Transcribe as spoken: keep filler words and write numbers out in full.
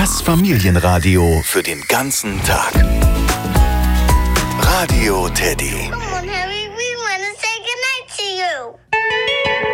Das Familienradio für den ganzen Tag. Radio Teddy. Come on, Harry, we want to say goodnight to you.